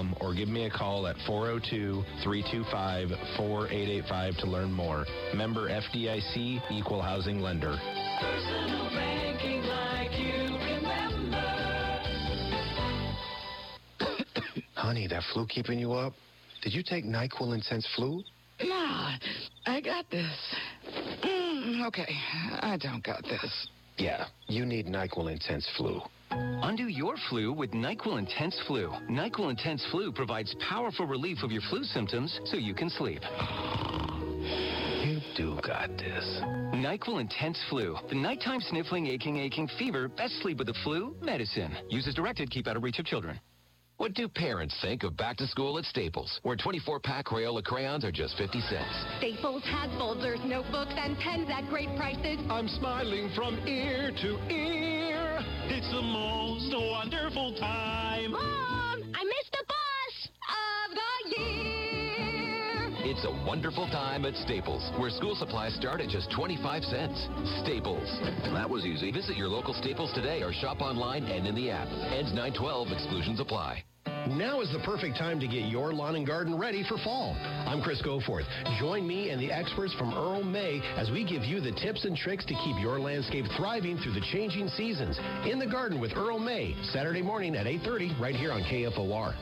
staples.com or give me a call at 402-325-4885 to learn more. Member FDIC, Equal Housing Lender. Personal banking like you remember. Honey, that flu keeping you up? Did you take NyQuil Intense Flu? No, I got this. Okay, I don't got this. Yeah, you need NyQuil Intense Flu. Undo your flu with NyQuil Intense Flu. NyQuil Intense Flu provides powerful relief of your flu symptoms so you can sleep. You do got this. NyQuil Intense Flu. The nighttime sniffling, aching fever. Best sleep with the flu medicine. Use as directed. Keep out of reach of children. What do parents think of back to school at Staples, where 24-pack Crayola crayons are just 50 cents? Staples has folders, notebooks, and pens at great prices. I'm smiling from ear to ear. It's the most wonderful time. Mom, I missed the bus of the year. It's a wonderful time at Staples, where school supplies start at just 25 cents. Staples. That was easy. Visit your local Staples today or shop online and in the app. Ends 9/12. Exclusions apply. Now is the perfect time to get your lawn and garden ready for fall. I'm Chris Goforth. Join me and the experts from Earl May as we give you the tips and tricks to keep your landscape thriving through the changing seasons. In the Garden with Earl May, Saturday morning at 8:30, right here on KFOR.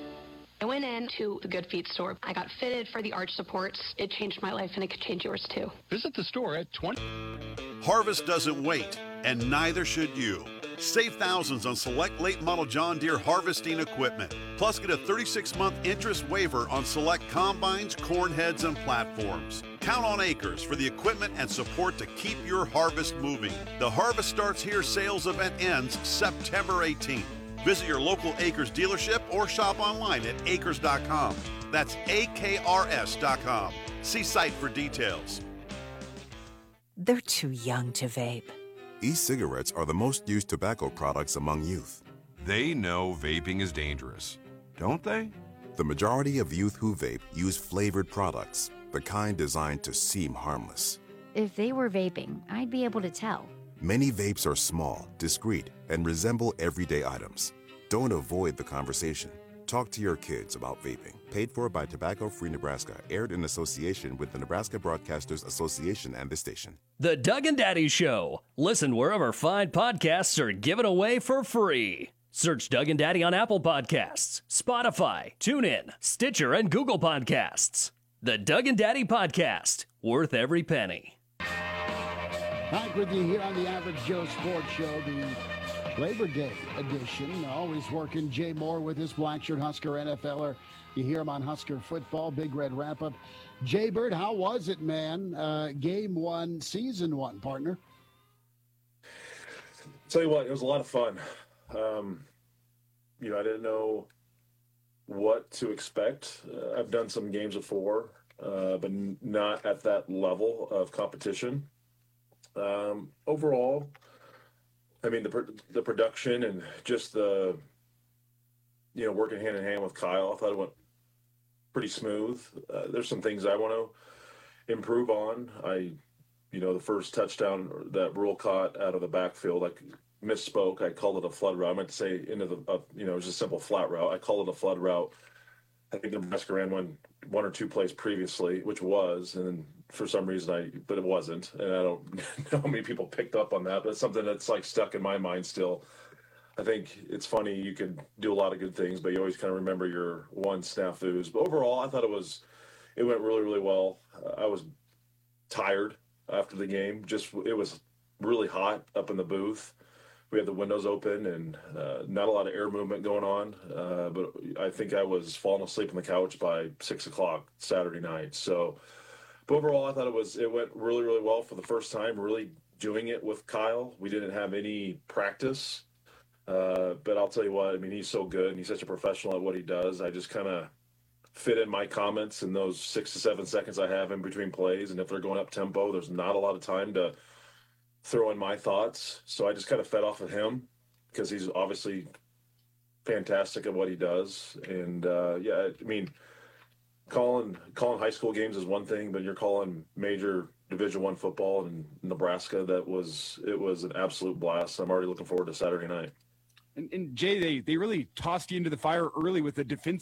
I went into the Good Feet store. I got fitted for the arch supports. It changed my life, and it could change yours, too. Visit the store at 20. Harvest doesn't wait, and neither should you. Save thousands on select late model John Deere harvesting equipment. Plus, get a 36-month interest waiver on select combines, corn heads, and platforms. Count on Acres for the equipment and support to keep your harvest moving. The Harvest Starts Here sales event ends September 18th. Visit your local Acres dealership or shop online at acres.com. That's AKRS.com. See site for details. They're too young to vape. E-cigarettes are the most used tobacco products among youth. They know vaping is dangerous, don't they? The majority of youth who vape use flavored products, the kind designed to seem harmless. If they were vaping, I'd be able to tell. Many vapes are small, discreet, and resemble everyday items. Don't avoid the conversation. Talk to your kids about vaping. Paid for by Tobacco Free Nebraska. Aired in association with the Nebraska Broadcasters Association and the station. The Doug and Daddy Show. Listen wherever fine podcasts are given away for free. Search Doug and Daddy on Apple Podcasts, Spotify, TuneIn, Stitcher, and Google Podcasts. The Doug and Daddy Podcast. Worth every penny. Back with you here on the Average Joe Sports Show, the Labor Day edition. Always working. Jay Moore with us, Blackshirt Husker NFLer. You hear him on Husker Football, Big Red Wrap-Up. Jay Bird, how was it, man? Game one, season one, partner. Tell you what, it was a lot of fun. I didn't know what to expect. I've done some games before, but not at that level of competition. Overall, I mean, the production and just the, working hand in hand with Kyle, I thought it went pretty smooth. There's some things I want to improve on. The first touchdown that Rule caught out of the backfield, I misspoke. I called it a flood route. I meant to say it was just a simple flat route. I called it a flood route. I think Nebraska ran one or two plays previously, which was, and then for some reason but it wasn't. And I don't know how many people picked up on that, but it's something that's like stuck in my mind still. I think it's funny. You could do a lot of good things, but you always kind of remember your one snafus. But overall, I thought it went really, really well. I was tired after the game. It was really hot up in the booth. We had the windows open and not a lot of air movement going on. But I think I was falling asleep on the couch by 6 o'clock Saturday night. So, but overall, I thought it went really, really well for the first time, really doing it with Kyle. We didn't have any practice. But I'll tell you what, I mean, he's so good and he's such a professional at what he does. I just kind of fit in my comments in those 6 to 7 seconds I have in between plays. And if they're going up tempo, there's not a lot of time to throw in my thoughts. So I just kind of fed off of him because he's obviously fantastic at what he does. And I mean, calling high school games is one thing, but you're calling major Division I football in Nebraska. It was an absolute blast. I'm already looking forward to Saturday night. And Jay, they really tossed you into the fire early with the defensive